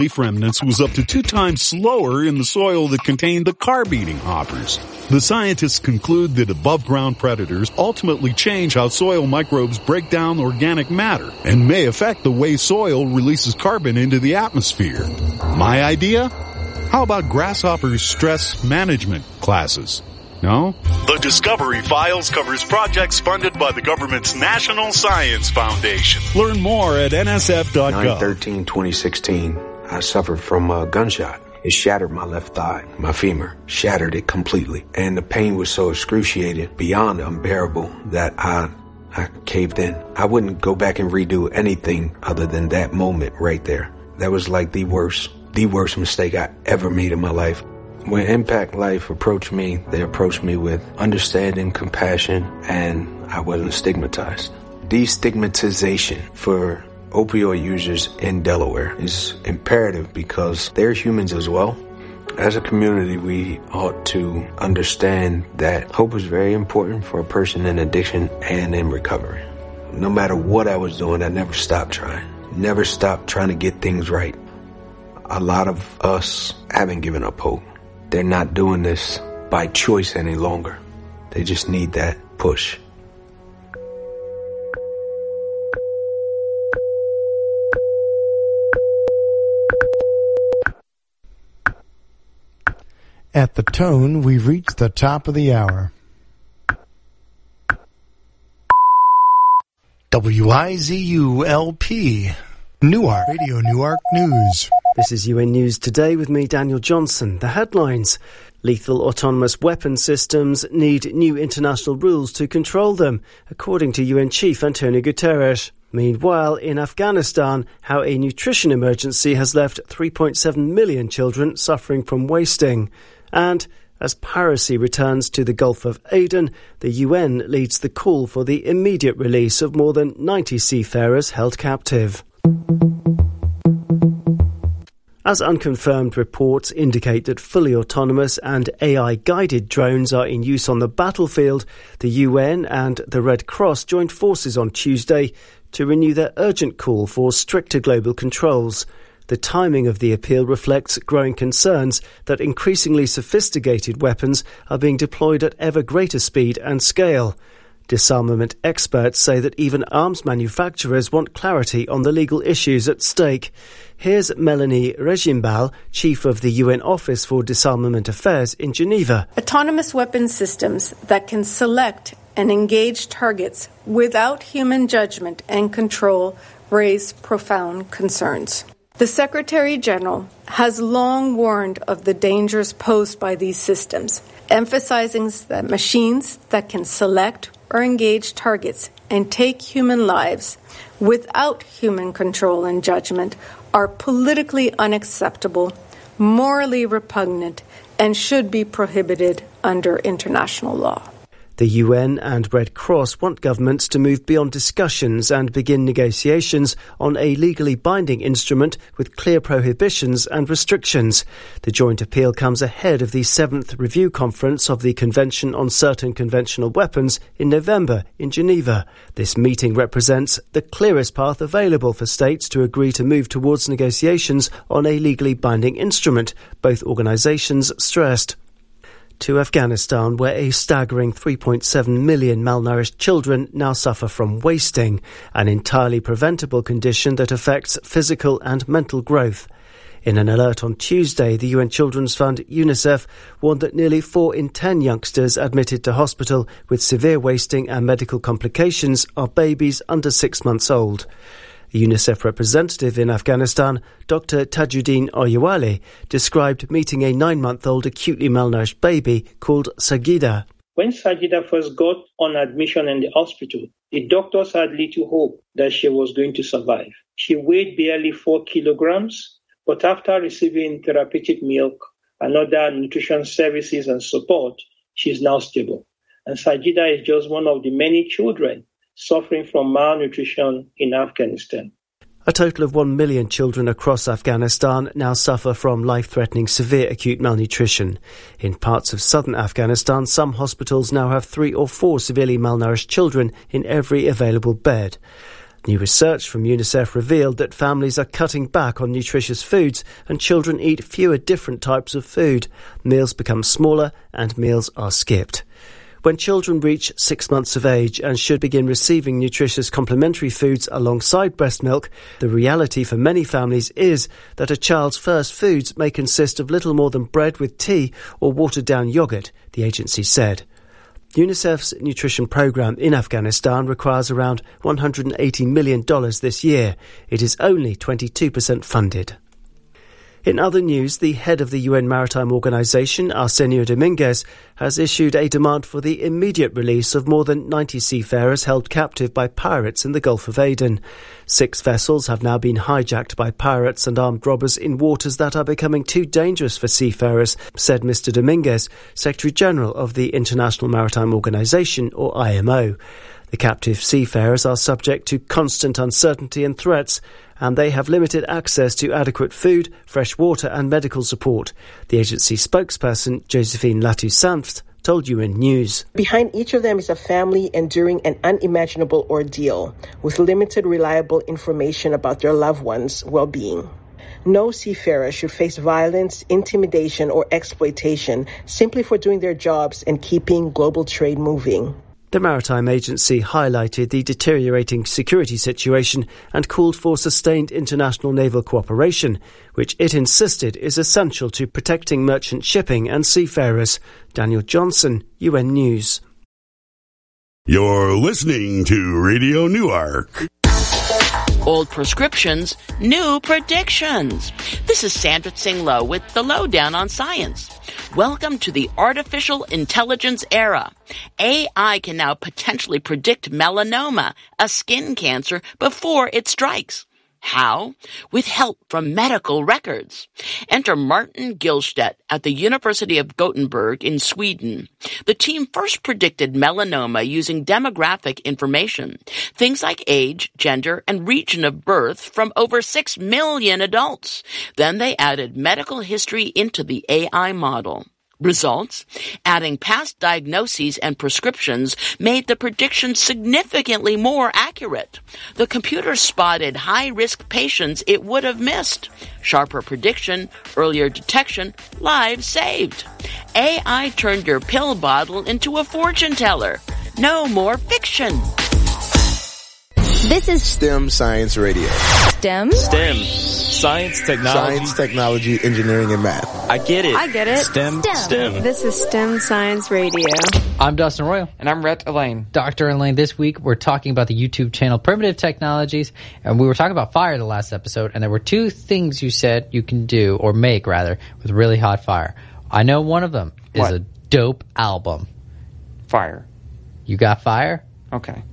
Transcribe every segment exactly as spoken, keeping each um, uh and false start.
leaf remnants was up to two times slower in the soil that contained the carb-eating hoppers. The scientists conclude that above-ground predators ultimately change how soil microbes break down organic matter and may affect the way soil releases carbon into the atmosphere. My idea? How about grasshoppers' stress management classes? No? The Discovery Files covers projects funded by the government's National Science Foundation. Learn more at N S F dot gov. nine thirteen twenty sixteen, I suffered from a gunshot. It shattered my left thigh, my femur, shattered it completely. And the pain was so excruciating, beyond unbearable, that I, I caved in. I wouldn't go back and redo anything other than that moment right there. That was like the worst, the worst mistake I ever made in my life. When Impact Life approached me, they approached me with understanding, compassion, and I wasn't stigmatized. Destigmatization for opioid users in Delaware is imperative because they're humans as well. As a community, we ought to understand that hope is very important for a person in addiction and in recovery. No matter what I was doing, I never stopped trying. Never stopped trying to get things right. A lot of us haven't given up hope. They're not doing this by choice any longer. They just need that push. At the tone, we've reached the top of the hour. W I Z U L P, Newark, Radio Newark News. This is U N News Today with me, Daniel Johnson. The headlines. Lethal autonomous weapon systems need new international rules to control them, according to U N Chief Antonio Guterres. Meanwhile, in Afghanistan, how a nutrition emergency has left three point seven million children suffering from wasting. And as piracy returns to the Gulf of Aden, the U N leads the call for the immediate release of more than ninety seafarers held captive. As unconfirmed reports indicate that fully autonomous and A I-guided drones are in use on the battlefield, the U N and the Red Cross joined forces on Tuesday to renew their urgent call for stricter global controls. The timing of the appeal reflects growing concerns that increasingly sophisticated weapons are being deployed at ever greater speed and scale. Disarmament experts say that even arms manufacturers want clarity on the legal issues at stake. Here's Melanie Regimbal, chief of the U N Office for Disarmament Affairs in Geneva. Autonomous weapon systems that can select and engage targets without human judgment and control raise profound concerns. The Secretary General has long warned of the dangers posed by these systems, emphasizing that machines that can select or engage targets and take human lives without human control and judgment are politically unacceptable, morally repugnant, and should be prohibited under international law. The U N and Red Cross want governments to move beyond discussions and begin negotiations on a legally binding instrument with clear prohibitions and restrictions. The joint appeal comes ahead of the seventh review conference of the Convention on Certain Conventional Weapons in November in Geneva. This meeting represents the clearest path available for states to agree to move towards negotiations on a legally binding instrument, both organisations stressed. To Afghanistan, where a staggering three point seven million malnourished children now suffer from wasting, an entirely preventable condition that affects physical and mental growth. In an alert on Tuesday, the U N Children's Fund, UNICEF, warned that nearly four in ten youngsters admitted to hospital with severe wasting and medical complications are babies under six months old. The UNICEF representative in Afghanistan, Doctor Tajuddin Oyewale, described meeting a nine-month-old acutely malnourished baby called Sagida. When Sagida first got on admission in the hospital, the doctors had little hope that she was going to survive. She weighed barely four kilograms, but after receiving therapeutic milk and other nutrition services and support, she is now stable. And Sagida is just one of the many children suffering from malnutrition in Afghanistan. A total of one million children across Afghanistan now suffer from life-threatening severe acute malnutrition. In parts of southern Afghanistan, some hospitals now have three or four severely malnourished children in every available bed. New research from UNICEF revealed that families are cutting back on nutritious foods and children eat fewer different types of food. Meals become smaller and meals are skipped. When children reach six months of age and should begin receiving nutritious complementary foods alongside breast milk, the reality for many families is that a child's first foods may consist of little more than bread with tea or watered-down yoghurt, the agency said. UNICEF's nutrition programme in Afghanistan requires around one hundred eighty million dollars this year. It is only twenty-two percent funded. In other news, the head of the U N Maritime Organization, Arsenio Dominguez, has issued a demand for the immediate release of more than ninety seafarers held captive by pirates in the Gulf of Aden. Six vessels have now been hijacked by pirates and armed robbers in waters that are becoming too dangerous for seafarers, said Mister Dominguez, Secretary General of the International Maritime Organization, or I M O. The captive seafarers are subject to constant uncertainty and threats, and they have limited access to adequate food, fresh water and medical support. The agency spokesperson, Josephine Latoussaint, told U N News. Behind each of them is a family enduring an unimaginable ordeal with limited reliable information about their loved ones' well-being. No seafarer should face violence, intimidation or exploitation simply for doing their jobs and keeping global trade moving. The Maritime Agency highlighted the deteriorating security situation and called for sustained international naval cooperation, which it insisted is essential to protecting merchant shipping and seafarers. Daniel Johnson, U N News. You're listening to Radio Newark. Old prescriptions, new predictions. This is Sandra Tsing Loh with the Lowdown on Science. Welcome to the artificial intelligence era. A I can now potentially predict melanoma, a skin cancer, before it strikes. How? With help from medical records. Enter Martin Gillstedt at the University of Gothenburg in Sweden. The team first predicted melanoma using demographic information, things like age, gender, and region of birth from over six million adults. Then they added medical history into the A I model. Results? Adding past diagnoses and prescriptions made the prediction significantly more accurate. The computer spotted high-risk patients it would have missed. Sharper prediction, earlier detection, lives saved. A I turned your pill bottle into a fortune teller. No more fiction. This is STEM Science Radio. STEM? STEM. Science, technology. Science, technology, engineering, and math. I get it. I get it. STEM. STEM. STEM. This is STEM Science Radio. I'm Dustin Royal. And I'm Rhett Elaine. Doctor Elaine, this week we're talking about the YouTube channel Primitive Technologies, and we were talking about fire the last episode, and there were two things you said you can do, or make rather, with really hot fire. I know one of them is what? a dope album. Fire. You got fire? Okay.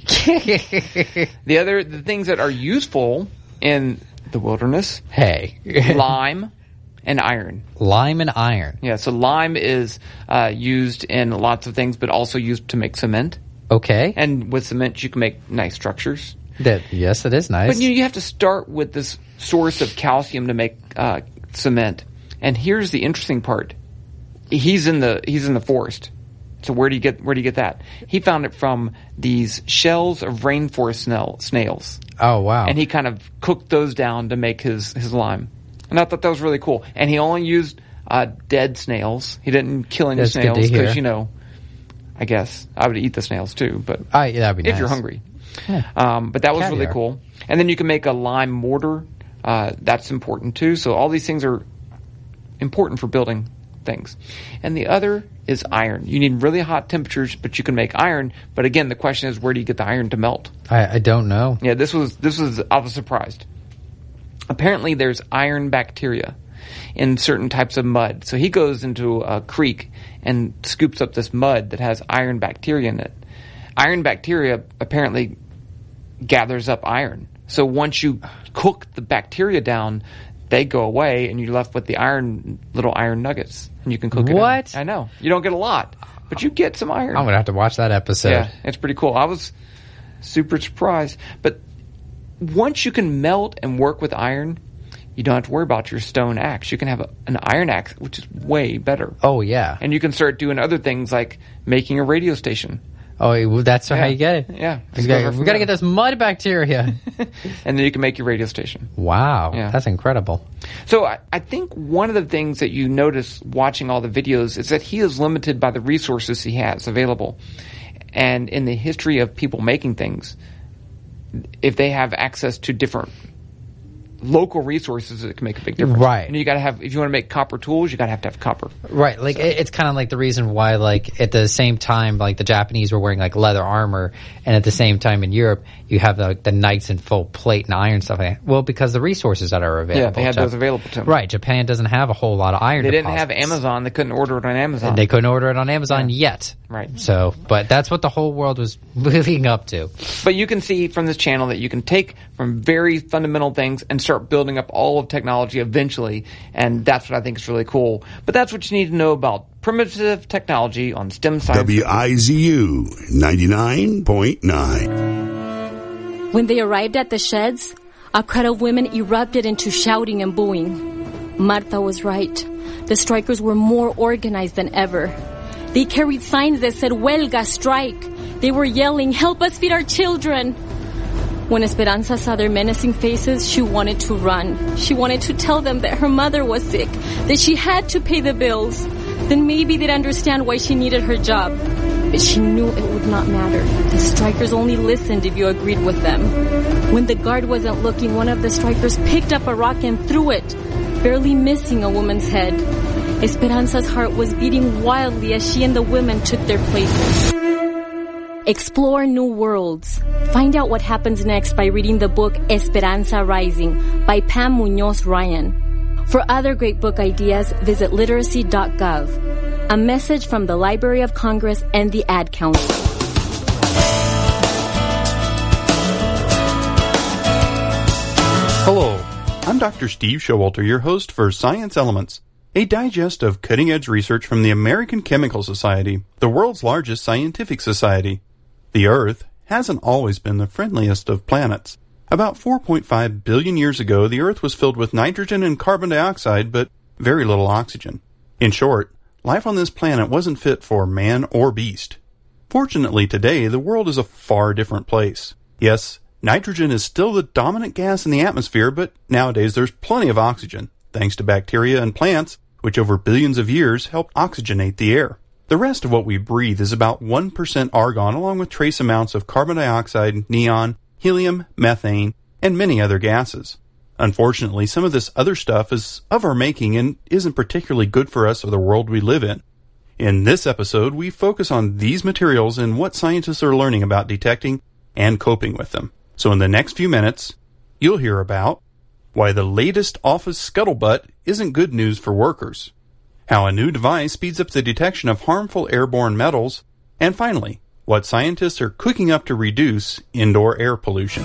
the other the things that are useful in the wilderness, hey, lime and iron. Lime and iron. Yeah, so lime is uh, used in lots of things, but also used to make cement. Okay. And with cement, you can make nice structures. That yes, it is nice. But you know, you have to start with this source of calcium to make uh, cement. And here's the interesting part: he's in the he's in the forest. So where do you get where do you get that? He found it from these shells of rainforest snail, snails. Oh wow! And he kind of cooked those down to make his, his lime. And I thought that was really cool. And he only used uh, dead snails. He didn't kill any That's snails good to hear. because you know, I guess I would eat the snails too. But oh, yeah, that'd be if nice. you're hungry. Yeah. Um, but that was Caviar. really cool. And then you can make a lime mortar. Uh, that's important too. So all these things are important for building things. And the other is iron. You need really hot temperatures, but you can make iron. But again, the question is, where do you get the iron to melt? I, I don't know. Yeah, this was this was I was surprised. Apparently, there's iron bacteria in certain types of mud. So he goes into a creek and scoops up this mud that has iron bacteria in it. Iron bacteria apparently gathers up iron. So once you cook the bacteria down, they go away, and you're left with the iron, little iron nuggets, and you can cook it. What? I know. You don't get a lot, but you get some iron. I'm gonna have to watch that episode. Yeah, it's pretty cool. I was super surprised. But once you can melt and work with iron, you don't have to worry about your stone axe. You can have a, an iron axe, which is way better. Oh yeah. And you can start doing other things like making a radio station. Oh, that's Yeah. how you get it. Yeah. We got to get this mud bacteria. And then you can make your radio station. Wow. Yeah. That's incredible. So I, I think one of the things that you notice watching all the videos is that he is limited by the resources he has available. And in the history of people making things, if they have access to different local resources, it can make a big difference. Right. And you got to have, if you want to make copper tools, you got to have to have copper. Right. Like, it, it's kind of like the reason why, like, at the same time, like, the Japanese were wearing, like, leather armor, and at the same time in Europe, you have the, the knights in full plate and iron stuff like that. Well, because the resources that are available. Yeah, they had Jap- those available to them. Right. Japan doesn't have a whole lot of iron They didn't deposits. have Amazon. They couldn't order it on Amazon. They couldn't order it on Amazon Yeah. yet. Right. So, but that's what the whole world was moving up to. But you can see from this channel that you can take from very fundamental things and start building up all of technology eventually, and that's what I think is really cool. But that's what you need to know about primitive technology on STEM Science. W I Z U ninety-nine point nine. When they arrived at the sheds, a crowd of women erupted into shouting and booing. Martha was right. The strikers were more organized than ever. They carried signs that said, "Huelga, strike." They were yelling, "Help us feed our children." When Esperanza saw their menacing faces, she wanted to run. She wanted to tell them that her mother was sick, that she had to pay the bills. Then maybe they'd understand why she needed her job. But she knew it would not matter. The strikers only listened if you agreed with them. When the guard wasn't looking, one of the strikers picked up a rock and threw it, barely missing a woman's head. Esperanza's heart was beating wildly as she and the women took their places. Explore new worlds. Find out what happens next by reading the book Esperanza Rising by Pam Munoz Ryan. For other great book ideas, visit literacy dot gov. A message from the Library of Congress and the Ad Council. Hello, I'm Doctor Steve Showalter, your host for Science Elements, a digest of cutting-edge research from the American Chemical Society, the world's largest scientific society. The Earth hasn't always been the friendliest of planets. About four point five billion years ago, the Earth was filled with nitrogen and carbon dioxide, but very little oxygen. In short, life on this planet wasn't fit for man or beast. Fortunately, today, the world is a far different place. Yes, nitrogen is still the dominant gas in the atmosphere, but nowadays there's plenty of oxygen, thanks to bacteria and plants, which over billions of years helped oxygenate the air. The rest of what we breathe is about one percent argon, along with trace amounts of carbon dioxide, neon, helium, methane, and many other gases. Unfortunately, some of this other stuff is of our making and isn't particularly good for us or the world we live in. In this episode, we focus on these materials and what scientists are learning about detecting and coping with them. So in the next few minutes, you'll hear about why the latest office scuttlebutt isn't good news for workers, how a new device speeds up the detection of harmful airborne metals, and finally, what scientists are cooking up to reduce indoor air pollution.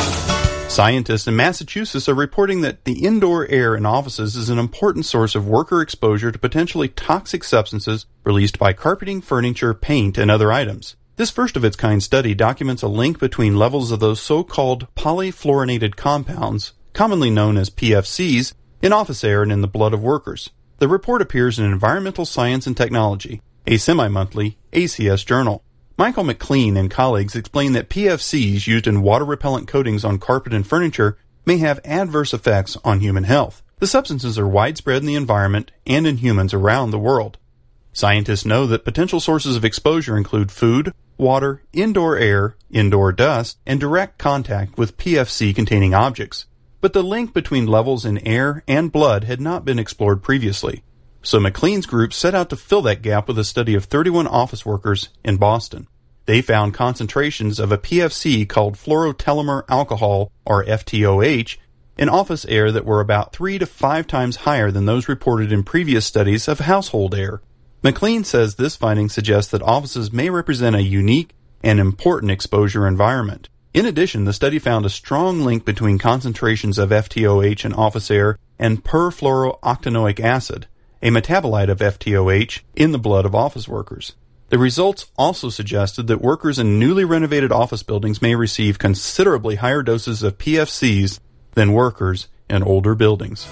Scientists in Massachusetts are reporting that the indoor air in offices is an important source of worker exposure to potentially toxic substances released by carpeting, furniture, paint, and other items. This first-of-its-kind study documents a link between levels of those so-called polyfluorinated compounds, commonly known as P F Cs, in office air and in the blood of workers. The report appears in Environmental Science and Technology, a semi-monthly A C S journal. Michael McLean and colleagues explain that P F Cs used in water-repellent coatings on carpet and furniture may have adverse effects on human health. The substances are widespread in the environment and in humans around the world. Scientists know that potential sources of exposure include food, water, indoor air, indoor dust, and direct contact with P F C-containing objects. But the link between levels in air and blood had not been explored previously. So McLean's group set out to fill that gap with a study of thirty-one office workers in Boston. They found concentrations of a P F C called fluorotelomere alcohol, or F T O H, in office air that were about three to five times higher than those reported in previous studies of household air. McLean says this finding suggests that offices may represent a unique and important exposure environment. In addition, the study found a strong link between concentrations of F T O H in office air and perfluorooctanoic acid, a metabolite of F T O H, in the blood of office workers. The results also suggested that workers in newly renovated office buildings may receive considerably higher doses of P F Cs than workers in older buildings.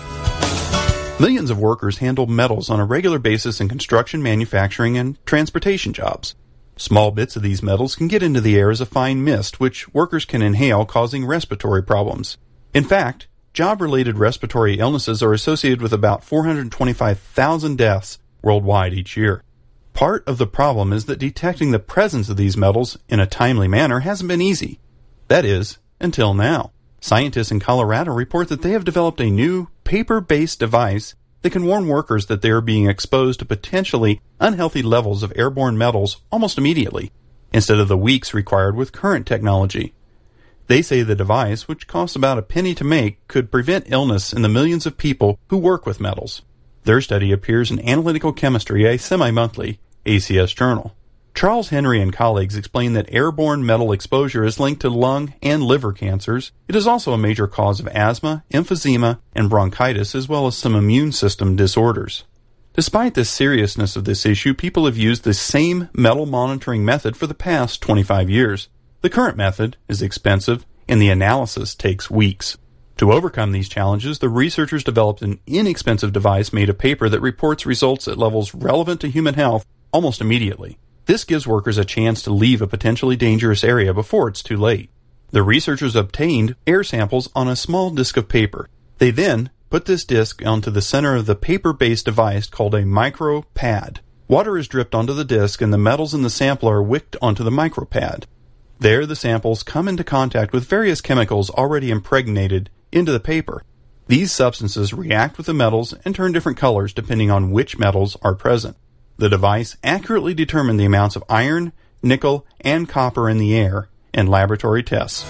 Millions of workers handle metals on a regular basis in construction, manufacturing, and transportation jobs. Small bits of these metals can get into the air as a fine mist, which workers can inhale, causing respiratory problems. In fact, job-related respiratory illnesses are associated with about four hundred twenty-five thousand deaths worldwide each year. Part of the problem is that detecting the presence of these metals in a timely manner hasn't been easy. That is, until now. Scientists in Colorado report that they have developed a new paper-based device that can warn workers that they are being exposed to potentially unhealthy levels of airborne metals almost immediately, instead of the weeks required with current technology. They say the device, which costs about a penny to make, could prevent illness in the millions of people who work with metals. Their study appears in Analytical Chemistry, a semi-monthly A C S journal. Charles Henry and colleagues explain that airborne metal exposure is linked to lung and liver cancers. It is also a major cause of asthma, emphysema, and bronchitis, as well as some immune system disorders. Despite the seriousness of this issue, people have used the same metal monitoring method for the past twenty-five years. The current method is expensive, and the analysis takes weeks. To overcome these challenges, the researchers developed an inexpensive device made of paper that reports results at levels relevant to human health almost immediately. This gives workers a chance to leave a potentially dangerous area before it's too late. The researchers obtained air samples on a small disc of paper. They then put this disc onto the center of the paper-based device called a micropad. Water is dripped onto the disc and the metals in the sample are wicked onto the micropad. There, the samples come into contact with various chemicals already impregnated into the paper. These substances react with the metals and turn different colors depending on which metals are present. The device accurately determined the amounts of iron, nickel, and copper in the air in laboratory tests.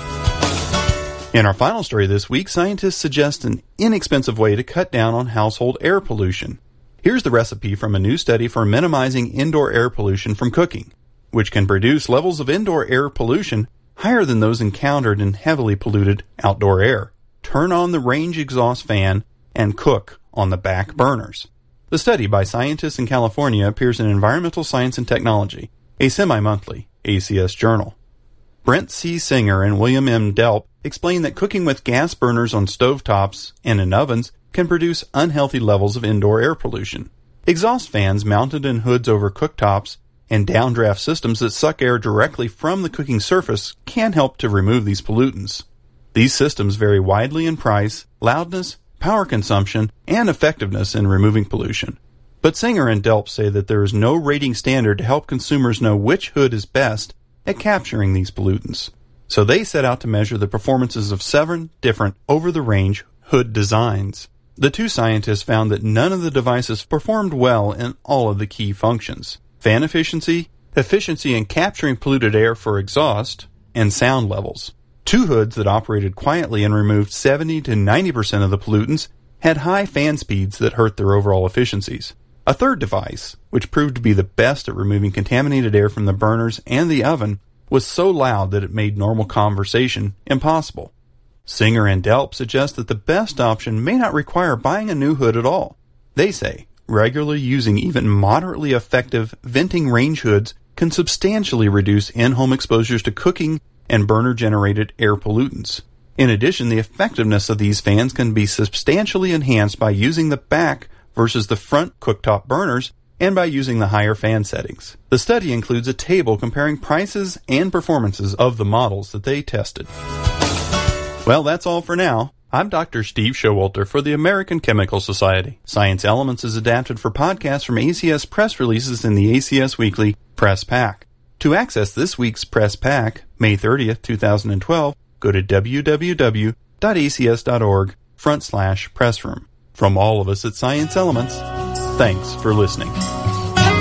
In our final story this week, scientists suggest an inexpensive way to cut down on household air pollution. Here's the recipe from a new study for minimizing indoor air pollution from cooking, which can produce levels of indoor air pollution higher than those encountered in heavily polluted outdoor air. Turn on the range exhaust fan and cook on the back burners. The study by scientists in California appears in Environmental Science and Technology, a semi-monthly A C S journal. Brent C. Singer and William M. Delp explain that cooking with gas burners on stovetops and in ovens can produce unhealthy levels of indoor air pollution. Exhaust fans mounted in hoods over cooktops and downdraft systems that suck air directly from the cooking surface can help to remove these pollutants. These systems vary widely in price, loudness, power consumption, and effectiveness in removing pollution. But Singer and Delp say that there is no rating standard to help consumers know which hood is best at capturing these pollutants. So they set out to measure the performances of seven different over-the-range hood designs. The two scientists found that none of the devices performed well in all of the key functions: fan efficiency, efficiency in capturing polluted air for exhaust, and sound levels. Two hoods that operated quietly and removed seventy to ninety percent of the pollutants had high fan speeds that hurt their overall efficiencies. A third device, which proved to be the best at removing contaminated air from the burners and the oven, was so loud that it made normal conversation impossible. Singer and Delp suggest that the best option may not require buying a new hood at all. They say regularly using even moderately effective venting range hoods can substantially reduce in-home exposures to cooking and burner-generated air pollutants. In addition, the effectiveness of these fans can be substantially enhanced by using the back versus the front cooktop burners and by using the higher fan settings. The study includes a table comparing prices and performances of the models that they tested. Well, that's all for now. I'm Doctor Steve Showalter for the American Chemical Society. Science Elements is adapted for podcasts from A C S press releases in the A C S Weekly Press Pack. To access this week's Press Pack, May thirtieth, twenty twelve, go to w w w dot a c s dot org front slash pressroom. From all of us at Science Elements, thanks for listening.